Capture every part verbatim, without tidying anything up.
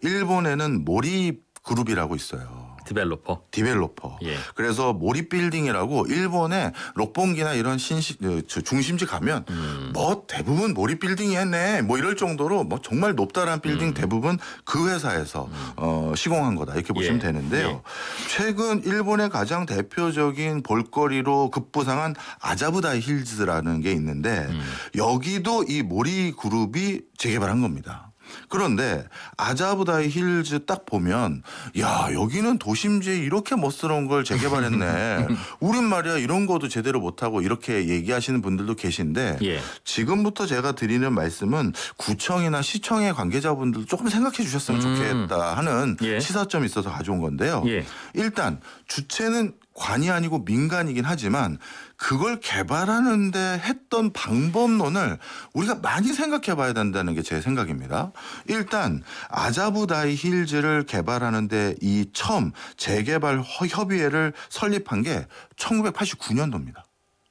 일본에는 모리 그룹이라고 있어요. 디벨로퍼. 디벨로퍼. 예. 그래서 모리 빌딩이라고 일본의 록봉기나 이런 신시, 중심지 가면 음. 뭐 대부분 모리 빌딩이 했네. 뭐 이럴 정도로 뭐 정말 높다라는 빌딩 음. 대부분 그 회사에서 음. 어, 시공한 거다. 이렇게 보시면 예. 되는데요. 예. 최근 일본의 가장 대표적인 볼거리로 급부상한 아자부다이 힐즈라는 게 있는데 음. 여기도 이 모리 그룹이 재개발한 겁니다. 그런데 아자부다이 힐즈 딱 보면 야 여기는 도심지에 이렇게 멋스러운 걸 재개발했네. 우린 말이야 이런 것도 제대로 못하고 이렇게 얘기하시는 분들도 계신데 예. 지금부터 지금부터 제가 드리는 말씀은 구청이나 시청의 관계자분들 조금 생각해 주셨으면 음. 좋겠다 하는 예. 시사점이 있어서 가져온 건데요. 예. 일단 주체는 관이 아니고 민간이긴 하지만 그걸 개발하는데 했던 방법론을 우리가 많이 생각해 봐야 된다는 게 제 생각입니다. 일단 아자부다이 힐즈를 개발하는데 이 처음 재개발 협의회를 설립한 게 천구백팔십구 년도입니다.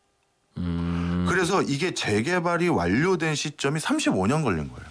음. 그래서 이게 재개발이 완료된 시점이 삼십오 년 걸린 거예요.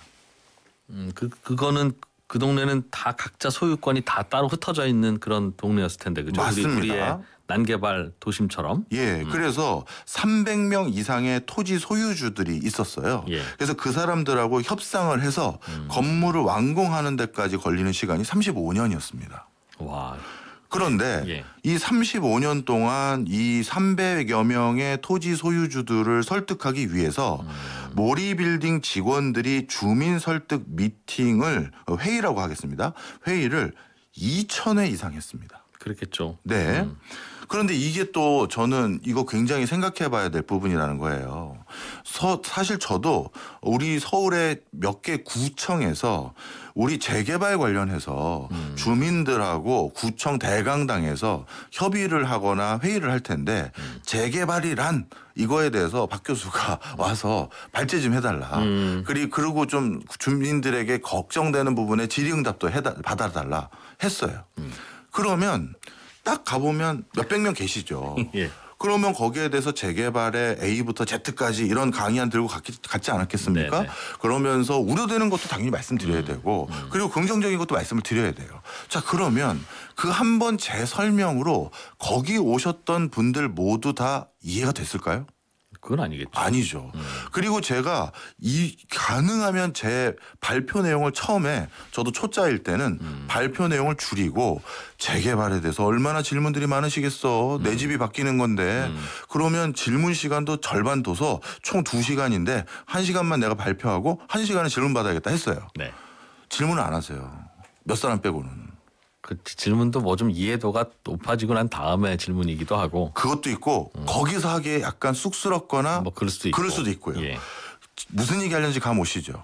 음, 그 그거는 그 동네는 다 각자 소유권이 다 따로 흩어져 있는 그런 동네였을 텐데 그죠? 맞습니다. 우리, 우리의 난개발 도심처럼. 예, 음. 그래서 삼백 명 이상의 토지 소유주들이 있었어요. 예. 그래서 그 사람들하고 협상을 해서 음. 건물을 완공하는 데까지 걸리는 시간이 삼십오 년이었습니다. 와. 그런데 예. 이 삼십오 년 동안 이 삼백여 명의 토지 소유주들을 설득하기 위해서 음. 모리빌딩 직원들이 주민 설득 미팅을 회의라고 하겠습니다. 회의를 이천 회 이상 했습니다. 그렇겠죠. 네. 음. 그런데 이게 또 저는 이거 굉장히 생각해 봐야 될 부분이라는 거예요. 서, 사실 저도 우리 서울의 몇 개 구청에서 우리 재개발 관련해서 음. 주민들하고 구청 대강당에서 협의를 하거나 회의를 할 텐데 음. 재개발이란 이거에 대해서 박 교수가 와서 발제 좀 해달라. 음. 그리고 그리고 좀 주민들에게 걱정되는 부분에 질의응답도 해다, 받아달라 했어요. 음. 그러면 딱 가보면 몇백 명 계시죠. 예. 그러면 거기에 대해서 재개발의 A부터 Z까지 이런 강의안 들고 갔기, 갔지 않았겠습니까? 네네. 그러면서 우려되는 것도 당연히 말씀드려야 음, 되고 음. 그리고 긍정적인 것도 말씀을 드려야 돼요. 자 그러면 그 한 번 제 설명으로 거기 오셨던 분들 모두 다 이해가 됐을까요? 그건 아니겠죠. 아니죠. 음. 그리고 제가 이 가능하면 제 발표 내용을 처음에 저도 초짜일 때는 음. 발표 내용을 줄이고 재개발에 대해서 얼마나 질문들이 많으시겠어. 음. 내 집이 바뀌는 건데 음. 그러면 질문 시간도 절반 둬서 총 두 시간인데 한 시간만 내가 발표하고 한 시간은 질문 받아야겠다 했어요. 네. 질문을 안 하세요. 몇 사람 빼고는. 그 질문도 뭐 좀 이해도가 높아지고 난 다음에 질문이기도 하고 그것도 있고 음. 거기서 하기에 약간 쑥스럽거나 뭐 그럴 수도 있고. 그럴 수도 있고요. 예. 무슨 얘기 하려는지 감 오시죠?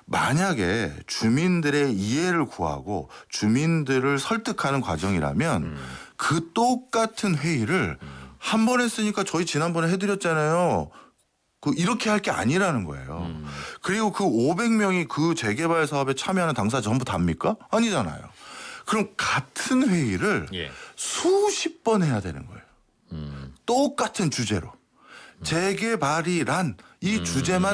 만약에 주민들의 이해를 구하고 주민들을 설득하는 과정이라면 음. 그 똑같은 회의를 음. 한 번 했으니까 저희 지난번에 해드렸잖아요. 그 이렇게 할 게 아니라는 거예요. 음. 그리고 그 오백 명이 그 재개발 사업에 참여하는 당사자 전부 다입니까? 아니잖아요. 그럼 같은 회의를 예. 수십 번 해야 되는 거예요. 음. 똑같은 주제로. 재개발이란 이 음. 주제만